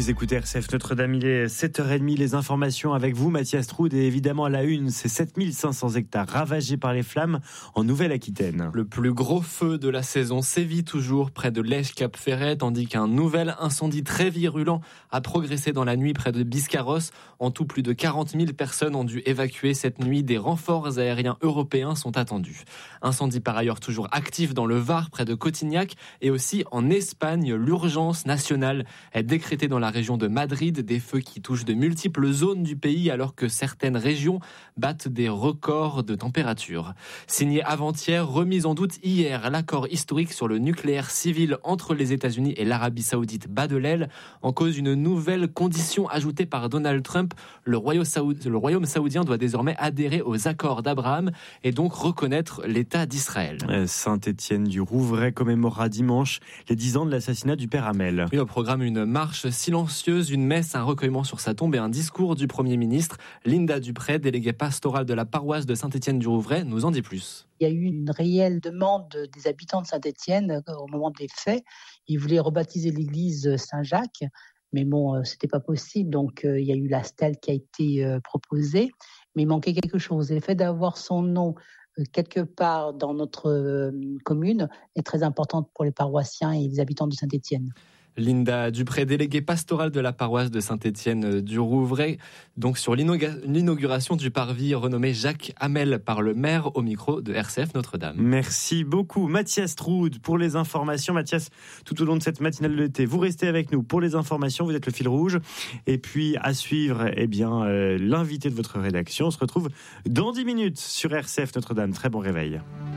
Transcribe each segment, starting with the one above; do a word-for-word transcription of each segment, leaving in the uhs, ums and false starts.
Vous écoutez R C F Notre-Dame, il est sept heures trente, les informations avec vous, Mathias Troud, et évidemment à la une, c'est sept mille cinq cents hectares ravagés par les flammes en Nouvelle-Aquitaine. Le plus gros feu de la saison sévit toujours près de Lège-Cap-Ferret, tandis qu'un nouvel incendie très virulent a progressé dans la nuit près de Biscarrosse. En tout, plus de quarante mille personnes ont dû évacuer cette nuit. Des renforts aériens européens sont attendus. Incendie par ailleurs toujours actif dans le Var, près de Cotignac, et aussi en Espagne. L'urgence nationale est décrétée dans la région de Madrid, des feux qui touchent de multiples zones du pays alors que certaines régions battent des records de température. Signé avant-hier, remise en doute hier, l'accord historique sur le nucléaire civil entre les États-Unis et l'Arabie Saoudite bat de l'aile. En cause une nouvelle condition ajoutée par Donald Trump, le royaume, saoud... le royaume saoudien doit désormais adhérer aux accords d'Abraham et donc reconnaître l'État d'Israël. Saint-Étienne du Rouvray commémorera dimanche les dix ans de l'assassinat du père Hamel. Oui, au programme, une marche silencieuse, une messe, un recueillement sur sa tombe et un discours du Premier ministre. Linda Dupré, déléguée pastorale de la paroisse de Saint-Étienne du Rouvray, nous en dit plus. Il y a eu une réelle demande des habitants de Saint-Étienne au moment des faits. Ils voulaient rebaptiser l'église Saint-Jacques, mais bon, c'était pas possible. Donc, il y a eu la stèle qui a été proposée, mais il manquait quelque chose. Et le fait d'avoir son nom quelque part dans notre commune est très important pour les paroissiens et les habitants de Saint-Étienne. Linda Dupré, déléguée pastorale de la paroisse de Saint-Étienne du Rouvray, donc sur l'inauguration du parvis renommé Jacques Hamel par le maire, au micro de R C F Notre-Dame. Merci beaucoup Mathias Troud pour les informations. Mathias, tout au long de cette matinale de l'été, vous restez avec nous pour les informations, vous êtes le fil rouge. Et puis à suivre, eh bien, euh, l'invité de votre rédaction. On se retrouve dans dix minutes sur R C F Notre-Dame. Très bon réveil.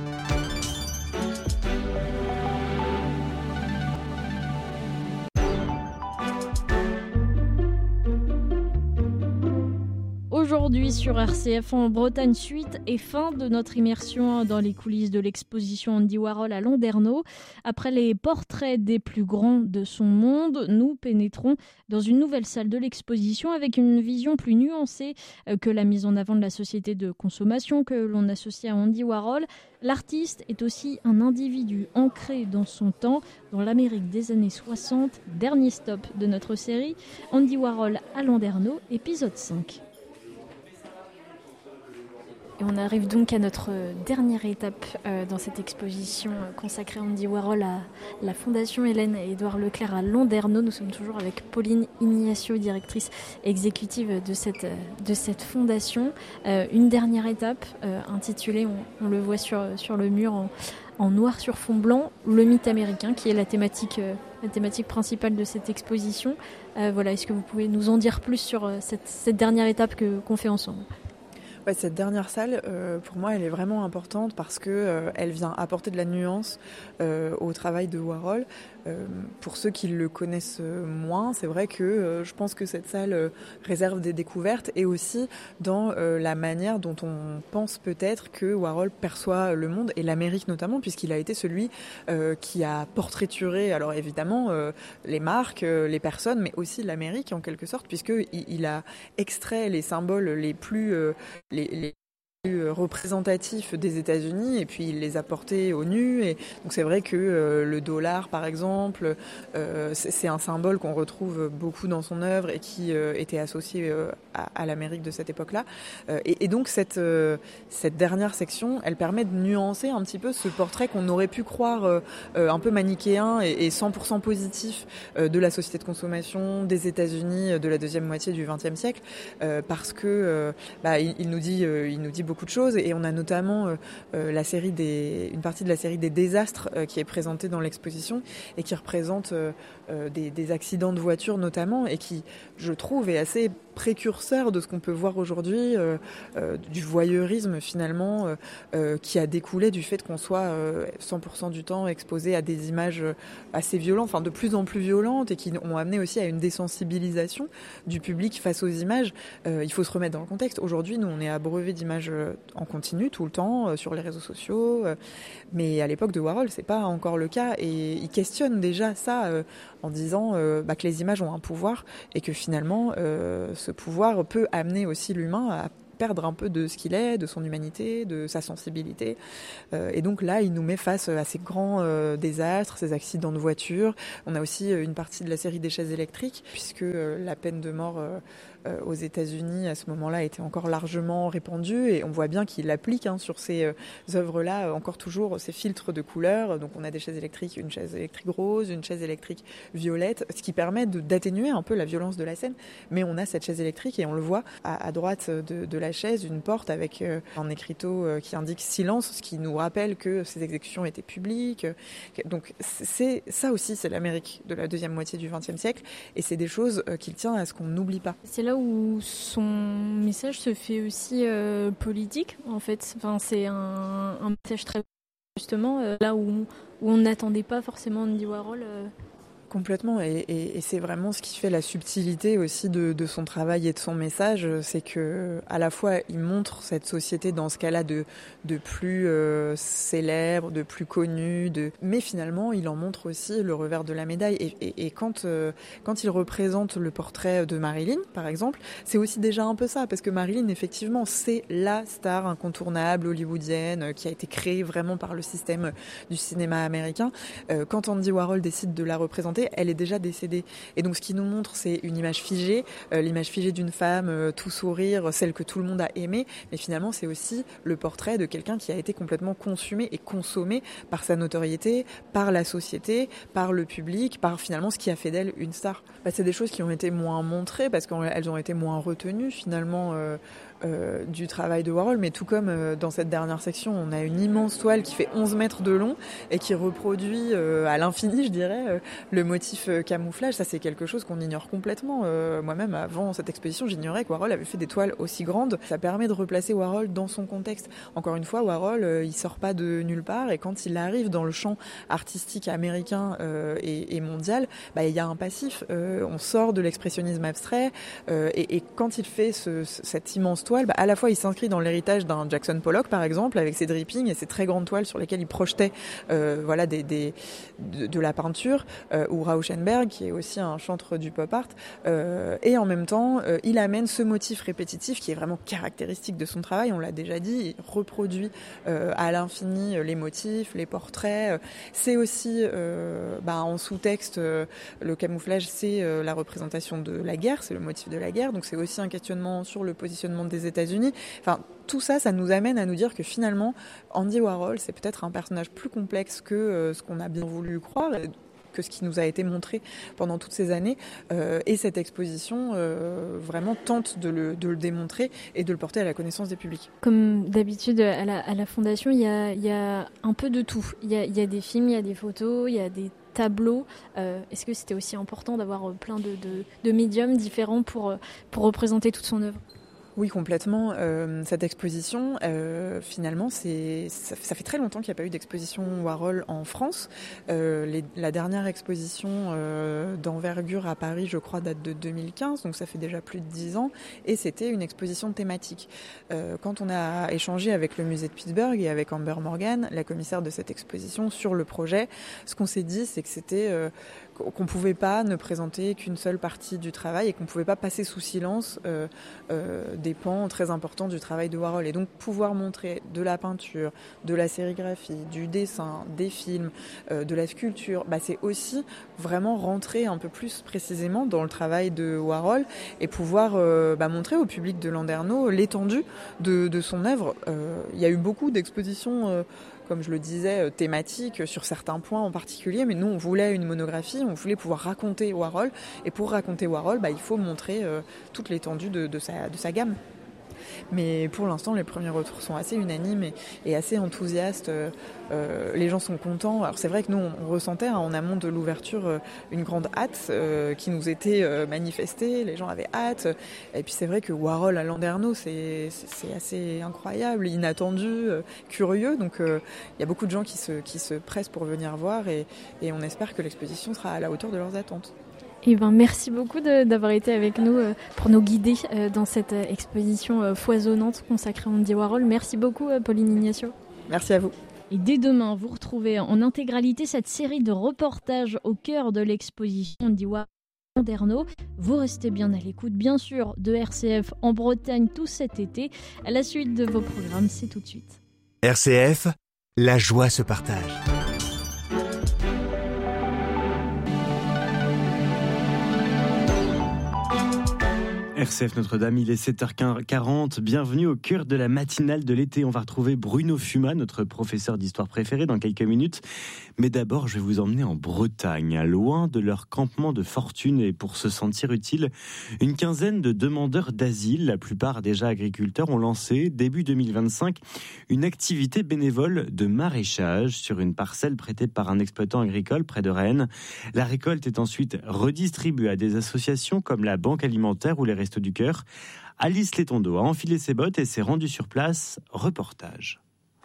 Aujourd'hui sur R C F en Bretagne, suite et fin de notre immersion dans les coulisses de l'exposition Andy Warhol à Landerneau. Après les portraits des plus grands de son monde, nous pénétrons dans une nouvelle salle de l'exposition avec une vision plus nuancée que la mise en avant de la société de consommation que l'on associe à Andy Warhol. L'artiste est aussi un individu ancré dans son temps, dans l'Amérique des années soixante. Dernier stop de notre série, Andy Warhol à Landerneau, épisode cinq. Et on arrive donc à notre dernière étape euh, dans cette exposition consacrée à Andy Warhol à la Fondation Hélène et Édouard Leclerc à Landerneau. Nous sommes toujours avec Pauline Ignacio, directrice exécutive de cette, de cette fondation. Euh, une dernière étape euh, intitulée, on, on le voit sur, sur le mur en, en noir sur fond blanc, le mythe américain, qui est la thématique, euh, la thématique principale de cette exposition. Euh, voilà, est-ce que vous pouvez nous en dire plus sur cette, cette dernière étape que, qu'on fait ensemble ? Ouais, cette dernière salle, euh, pour moi, elle est vraiment importante parce que euh, elle vient apporter de la nuance euh, au travail de Warhol. Euh, pour ceux qui le connaissent moins, c'est vrai que euh, je pense que cette salle euh, réserve des découvertes et aussi dans euh, la manière dont on pense peut-être que Warhol perçoit le monde et l'Amérique notamment, puisqu'il a été celui euh, qui a portraituré, alors évidemment, euh, les marques, euh, les personnes, mais aussi l'Amérique en quelque sorte, puisqu'il il a extrait les symboles les plus... Euh, les, les représentatifs des États-Unis et puis il les a portés au nu et donc c'est vrai que euh, le dollar par exemple euh, c'est, c'est un symbole qu'on retrouve beaucoup dans son œuvre et qui euh, était associé euh, à, à l'Amérique de cette époque-là euh, et, et donc cette euh, cette dernière section elle permet de nuancer un petit peu ce portrait qu'on aurait pu croire euh, un peu manichéen et, et cent pour cent positif euh, de la société de consommation des États-Unis de la deuxième moitié du vingtième siècle euh, parce que euh, bah, il, il nous dit euh, il nous dit beaucoup beaucoup de choses et on a notamment euh, euh, la série des, une partie de la série des désastres euh, qui est présentée dans l'exposition et qui représente euh, euh, des, des accidents de voiture notamment et qui, je trouve, est assez précurseur de ce qu'on peut voir aujourd'hui, euh, euh, du voyeurisme finalement euh, euh, qui a découlé du fait qu'on soit euh, cent pour cent du temps exposé à des images assez violentes, enfin de plus en plus violentes et qui ont amené aussi à une désensibilisation du public face aux images. Euh, il faut se remettre dans le contexte. Aujourd'hui, nous, on est abreuvé d'images en continu tout le temps euh, sur les réseaux sociaux, euh, mais à l'époque de Warhol, c'est pas encore le cas et il questionne déjà ça euh, en disant euh, bah, que les images ont un pouvoir et que finalement euh, ce pouvoir peut amener aussi l'humain à perdre un peu de ce qu'il est, de son humanité, de sa sensibilité. Euh, et donc là, il nous met face à ces grands euh, désastres, ces accidents de voiture. On a aussi une partie de la série des chaises électriques, puisque euh, la peine de mort euh, euh, aux États-Unis à ce moment-là était encore largement répandue, et on voit bien qu'il applique hein, sur ces euh, œuvres-là euh, encore toujours ces filtres de couleurs. Donc on a des chaises électriques, une chaise électrique rose, une chaise électrique violette, ce qui permet de, d'atténuer un peu la violence de la scène. Mais on a cette chaise électrique et on le voit à, à droite de, de la chaise, une porte avec euh, un écriteau euh, qui indique silence, ce qui nous rappelle que ces exécutions étaient publiques. Donc c'est ça aussi, c'est l'Amérique de la deuxième moitié du vingtième siècle, et c'est des choses euh, qu'il tient à ce qu'on n'oublie pas. C'est là où son message se fait aussi euh, politique, en fait. Enfin, c'est un, un message très justement euh, là où, où on n'attendait pas forcément Andy Warhol. Euh... Complètement, et, et, et c'est vraiment ce qui fait la subtilité aussi de, de son travail et de son message, c'est que à la fois il montre cette société dans ce cas-là de, de plus euh, célèbre, de plus connu, de... mais finalement il en montre aussi le revers de la médaille. Et, et, et quand, euh, quand il représente le portrait de Marilyn, par exemple, c'est aussi déjà un peu ça, parce que Marilyn, effectivement, c'est la star incontournable hollywoodienne qui a été créée vraiment par le système du cinéma américain. Euh, quand Andy Warhol décide de la représenter, elle est déjà décédée. Et donc ce qui nous montre, c'est une image figée, euh, l'image figée d'une femme, euh, tout sourire, celle que tout le monde a aimée, mais finalement c'est aussi le portrait de quelqu'un qui a été complètement consumé et consommé par sa notoriété, par la société, par le public, par finalement ce qui a fait d'elle une star. Bah, c'est des choses qui ont été moins montrées parce qu'elles ont été moins retenues finalement euh, euh, du travail de Warhol, mais tout comme euh, dans cette dernière section, on a une immense toile qui fait onze mètres de long et qui reproduit euh, à l'infini, je dirais, euh, le motif euh, camouflage. Ça, c'est quelque chose qu'on ignore complètement. Euh, moi-même, avant cette exposition, j'ignorais que Warhol avait fait des toiles aussi grandes. Ça permet de replacer Warhol dans son contexte. Encore une fois, Warhol, euh, il sort pas de nulle part, et quand il arrive dans le champ artistique américain euh, et, et mondial, bah, il y a un passif. Euh, on sort de l'expressionnisme abstrait, euh, et, et quand il fait ce, ce, cette immense toile, bah, à la fois il s'inscrit dans l'héritage d'un Jackson Pollock, par exemple, avec ses drippings et ses très grandes toiles sur lesquelles il projetait euh, voilà, des, des, de, de la peinture, euh, ou Rauschenberg, qui est aussi un chantre du pop art, euh, et en même temps, euh, il amène ce motif répétitif qui est vraiment caractéristique de son travail, on l'a déjà dit, il reproduit euh, à l'infini les motifs, les portraits. C'est aussi, euh, bah, en sous-texte, euh, le camouflage, c'est euh, la représentation de la guerre, c'est le motif de la guerre, donc c'est aussi un questionnement sur le positionnement des États-Unis. Enfin, tout ça, ça nous amène à nous dire que finalement, Andy Warhol, c'est peut-être un personnage plus complexe que euh, ce qu'on a bien voulu croire, que ce qui nous a été montré pendant toutes ces années. Euh, et cette exposition euh, vraiment tente de le, de le démontrer et de le porter à la connaissance des publics. Comme d'habitude, à la, à la Fondation, il y a, il y a un peu de tout. Il y a, il y a des films, il y a des photos, il y a des tableaux. Euh, est-ce que c'était aussi important d'avoir plein de, de, de médiums différents pour, pour représenter toute son œuvre ? Oui, complètement. Euh, cette exposition, euh, finalement, c'est, ça, ça fait très longtemps qu'il n'y a pas eu d'exposition Warhol en France. Euh, les, la dernière exposition euh, d'envergure à Paris, je crois, date de deux mille quinze, donc ça fait déjà plus de dix ans, et c'était une exposition thématique. Euh, quand on a échangé avec le musée de Pittsburgh et avec Amber Morgan, la commissaire de cette exposition, sur le projet, ce qu'on s'est dit, c'est que c'était... Euh, qu'on ne pouvait pas ne présenter qu'une seule partie du travail et qu'on ne pouvait pas passer sous silence euh, euh, des pans très importants du travail de Warhol. Et donc pouvoir montrer de la peinture, de la sérigraphie, du dessin, des films, euh, de la sculpture, bah, c'est aussi vraiment rentrer un peu plus précisément dans le travail de Warhol et pouvoir euh, bah, montrer au public de Landerneau l'étendue de, de son œuvre. Euh, il y a eu beaucoup d'expositions euh, comme je le disais, thématique sur certains points en particulier, mais nous on voulait une monographie, on voulait pouvoir raconter Warhol, et pour raconter Warhol, bah, il faut montrer euh, toute l'étendue de, de, sa, de sa gamme. Mais pour l'instant, les premiers retours sont assez unanimes et, et assez enthousiastes. Euh, les gens sont contents. Alors c'est vrai que nous, on, on ressentait hein, en amont de l'ouverture euh, une grande hâte euh, qui nous était euh, manifestée. Les gens avaient hâte. Et puis c'est vrai que Warhol à Landerneau, c'est, c'est, c'est assez incroyable, inattendu, euh, curieux. Donc il euh, y a beaucoup de gens qui se, qui se pressent pour venir voir et, et on espère que l'exposition sera à la hauteur de leurs attentes. Eh ben, merci beaucoup de, d'avoir été avec nous euh, pour nous guider euh, dans cette euh, exposition euh, foisonnante consacrée à Andy Warhol. Merci beaucoup, euh, Pauline Ignacio. Merci à vous. Et dès demain, vous retrouvez en intégralité cette série de reportages au cœur de l'exposition Andy Warhol. Landerneau. Vous restez bien à l'écoute, bien sûr, de R C F en Bretagne tout cet été. À la suite de vos programmes, c'est tout de suite. R C F, la joie se partage. R C F Notre-Dame, il est sept heures quarante. Bienvenue au cœur de la matinale de l'été. On va retrouver Bruno Fumat, notre professeur d'histoire préféré, dans quelques minutes. Mais d'abord, je vais vous emmener en Bretagne, loin de leur campement de fortune. Et pour se sentir utile, une quinzaine de demandeurs d'asile, la plupart déjà agriculteurs, ont lancé, début deux mille vingt-cinq, une activité bénévole de maraîchage sur une parcelle prêtée par un exploitant agricole près de Rennes. La récolte est ensuite redistribuée à des associations comme la Banque alimentaire ou les Restos du Cœur. Alice Letondeau a enfilé ses bottes et s'est rendue sur place. Reportage.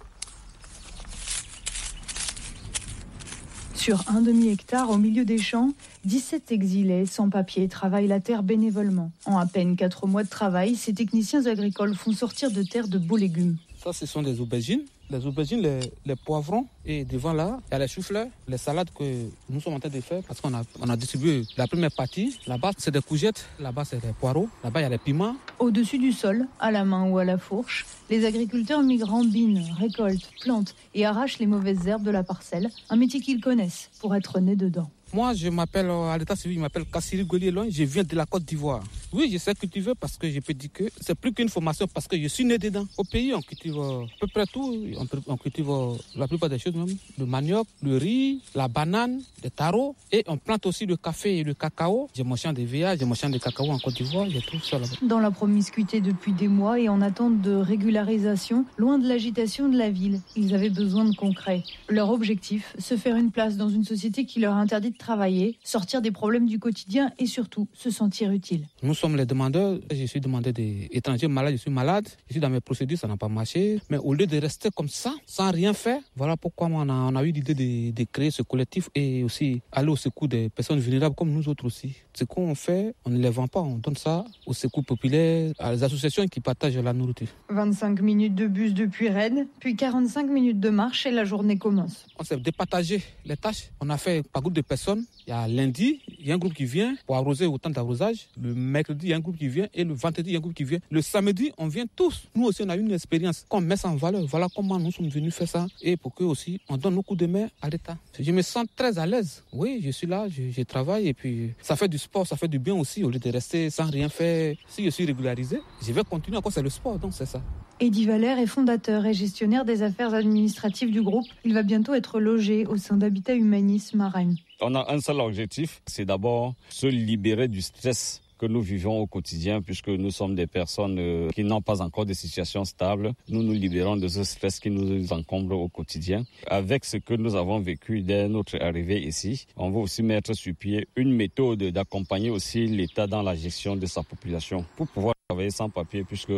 Sur un demi-hectare au milieu des champs, dix-sept exilés sans papier travaillent la terre bénévolement. En à peine quatre mois de travail, ces techniciens agricoles font sortir de terre de beaux légumes. Ça, ce sont des aubergines. Les aubergines, les, les poivrons et devant là, il y a les choux-fleurs, les salades que nous sommes en train de faire parce qu'on a, on a distribué la première partie. Là-bas, c'est des courgettes, là-bas, c'est des poireaux, là-bas, il y a les piments. Au-dessus du sol, à la main ou à la fourche, les agriculteurs migrants binent, récoltent, plantent et arrachent les mauvaises herbes de la parcelle, un métier qu'ils connaissent pour être nés dedans. Moi, je m'appelle, à l'état civil, je m'appelle Kassiri Golielon, je viens de la Côte d'Ivoire. Oui, je sais cultiver parce que je peux dire que c'est plus qu'une formation parce que je suis né dedans. Au pays, on cultive à peu près tout. On cultive la plupart des choses même. Le manioc, le riz, la banane, le taro. Et on plante aussi le café et le cacao. J'ai mon champ de V A, j'ai mon champ de cacao en Côte d'Ivoire, j'ai tout ça là-bas. Dans la promiscuité depuis des mois et en attente de régularisation, loin de l'agitation de la ville, ils avaient besoin de concret. Leur objectif, se faire une place dans une société qui leur interdit de travailler, sortir des problèmes du quotidien et surtout se sentir utile. Nous sommes les demandeurs. Je suis demandeur des étrangers malades, je suis malade. Je suis dans mes procédures, ça n'a pas marché. Mais au lieu de rester comme ça, sans rien faire, voilà pourquoi on a, on a eu l'idée de, de créer ce collectif et aussi aller au secours des personnes vulnérables comme nous autres aussi. Ce qu'on fait, on ne les vend pas, on donne ça au secours populaire, à les associations qui partagent la nourriture. vingt-cinq minutes de bus depuis Rennes, puis quarante-cinq minutes de marche et la journée commence. On s'est départagé les tâches. On a fait par groupe de personnes. Il y a lundi, il y a un groupe qui vient pour arroser au temps d'arrosage. Le mercredi, il y a un groupe qui vient et le vendredi, il y a un groupe qui vient. Le samedi, on vient tous. Nous aussi, on a une expérience qu'on met ça en valeur. Voilà comment nous sommes venus faire ça et pour que aussi on donne nos coups de main à l'État. Je me sens très à l'aise. Oui, je suis là, je, je travaille et puis ça fait du sport, ça fait du bien aussi au lieu de rester sans rien faire. Si je suis régularisé, je vais continuer. Encore, c'est le sport, donc c'est ça. Eddy Valère est fondateur et gestionnaire des affaires administratives du groupe. Il va bientôt être logé au sein d'Habitat Humanisme à Rennes. On a un seul objectif, c'est d'abord se libérer du stress que nous vivons au quotidien, puisque nous sommes des personnes qui n'ont pas encore de situation stable. Nous nous libérons de ce stress qui nous encombre au quotidien. Avec ce que nous avons vécu dès notre arrivée ici, on va aussi mettre sur pied une méthode d'accompagner aussi l'État dans la gestion de sa population pour pouvoir travailler sans papier, puisque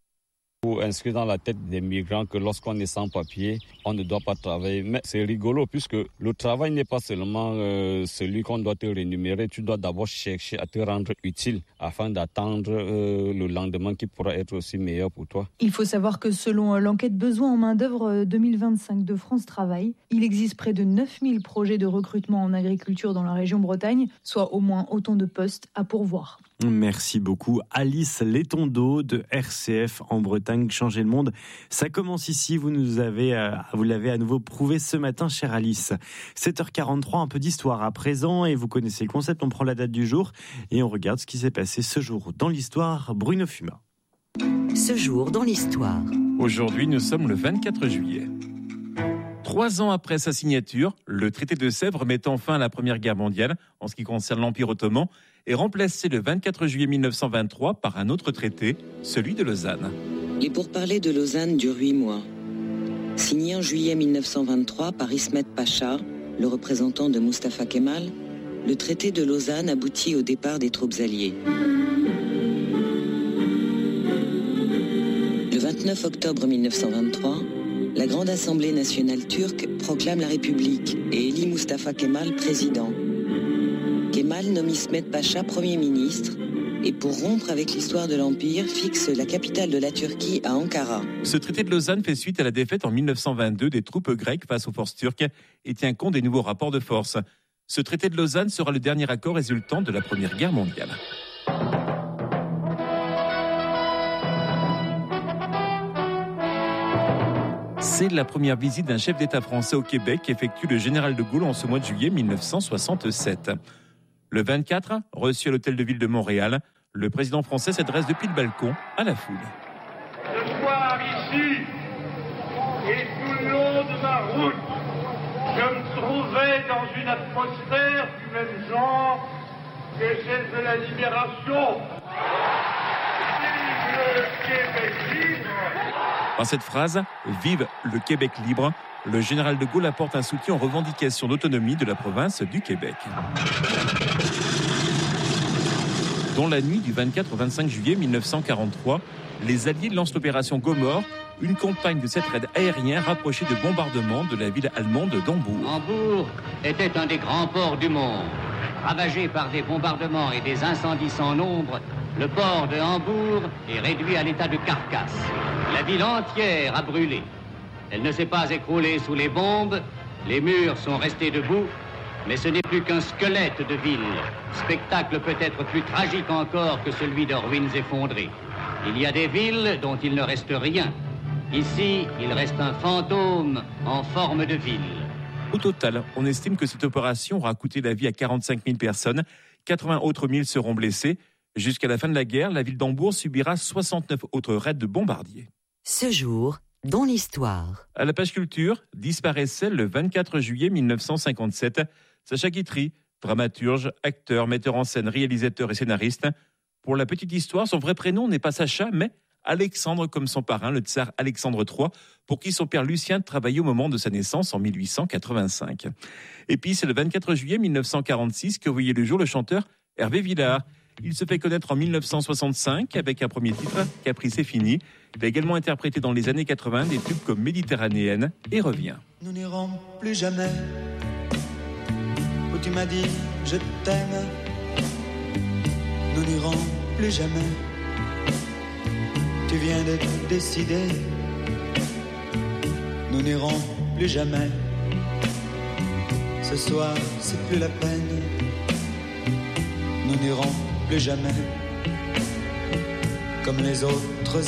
inscrit dans la tête des migrants que lorsqu'on est sans papier, on ne doit pas travailler. Mais c'est rigolo puisque le travail n'est pas seulement euh, celui qu'on doit te rémunérer. Tu dois d'abord chercher à te rendre utile afin d'attendre euh, le lendemain qui pourra être aussi meilleur pour toi. Il faut savoir que selon l'enquête besoin en main-d'œuvre deux mille vingt-cinq de France Travail, il existe près de neuf mille projets de recrutement en agriculture dans la région Bretagne, soit au moins autant de postes à pourvoir. Merci beaucoup Alice Letondeau de R C F en Bretagne. Changer le monde, ça commence ici. Vous nous avez, euh, vous l'avez à nouveau prouvé ce matin, chère Alice. sept heures quarante-trois, un peu d'histoire à présent et vous connaissez le concept. On prend la date du jour et on regarde ce qui s'est passé ce jour dans l'histoire. Bruno Fumat. Ce jour dans l'histoire. Aujourd'hui, nous sommes le vingt-quatre juillet. Trois ans après sa signature, le traité de Sèvres mettant fin à la Première Guerre mondiale en ce qui concerne l'Empire ottoman est remplacé le vingt-quatre juillet mille neuf cent vingt-trois par un autre traité, celui de Lausanne. Les pourparlers de Lausanne durent huit mois. Signé en juillet mille neuf cent vingt-trois par Ismet Pacha, le représentant de Mustafa Kemal, le traité de Lausanne aboutit au départ des troupes alliées. Le vingt-neuf octobre mille neuf cent vingt-trois, la Grande Assemblée nationale turque proclame la République et élit Mustafa Kemal président. Kemal nomme Ismet Pacha Premier ministre et pour rompre avec l'histoire de l'Empire, fixe la capitale de la Turquie à Ankara. Ce traité de Lausanne fait suite à la défaite en mille neuf cent vingt-deux des troupes grecques face aux forces turques et tient compte des nouveaux rapports de force. Ce traité de Lausanne sera le dernier accord résultant de la Première Guerre mondiale. C'est la première visite d'un chef d'État français au Québec qu'effectue le général de Gaulle en ce mois de juillet mille neuf cent soixante-sept. Le vingt-quatre, reçu à l'hôtel de ville de Montréal, le président français s'adresse depuis le balcon à la foule. Ce soir ici, et tout le long de ma route, je me trouvais dans une atmosphère du même genre que celle de la libération. Vive le Québec libre! Dans cette phrase, « Vive le Québec libre », le général de Gaulle apporte un soutien aux revendications d'autonomie de la province du Québec. Dans la nuit du vingt-quatre au vingt-cinq juillet mille neuf cent quarante-trois, les Alliés lancent l'opération Gomorrhe, une campagne de cette raid aérien rapprochée de bombardements de la ville allemande d'Hambourg. Hambourg était un des grands ports du monde. Ravagé par des bombardements et des incendies sans nombre, le port de Hambourg est réduit à l'état de carcasse. La ville entière a brûlé. Elle ne s'est pas écroulée sous les bombes, les murs sont restés debout, mais ce n'est plus qu'un squelette de ville. Spectacle peut-être plus tragique encore que celui de ruines effondrées. Il y a des villes dont il ne reste rien. Ici, il reste un fantôme en forme de ville. Au total, on estime que cette opération aura coûté la vie à quarante-cinq mille personnes, quatre-vingts autres mille seront blessés. Jusqu'à la fin de la guerre, la ville d'Hambourg subira soixante-neuf autres raids de bombardiers. Ce jour, dans l'histoire. À la page culture, disparaissait le vingt-quatre juillet mille neuf cent cinquante-sept Sacha Guitry, dramaturge, acteur, metteur en scène, réalisateur et scénariste. Pour la petite histoire, son vrai prénom n'est pas Sacha, mais Alexandre comme son parrain, le tsar Alexandre trois, pour qui son père Lucien travaillait au moment de sa naissance en mille huit cent quatre-vingt-cinq. Et puis c'est le vingt-quatre juillet mille neuf cent quarante-six que voyait le jour le chanteur Hervé Villard. Il se fait connaître en mille neuf cent soixante-cinq avec un premier titre, Capri c'est fini. Il a également interprété dans les années quatre-vingt des tubes comme Méditerranéenne et Revient. Nous n'irons plus jamais où tu m'as dit je t'aime. Nous n'irons plus jamais. Tu viens de décider. Nous n'irons plus jamais. Ce soir, c'est plus la peine. Nous n'irons plus jamais comme les autres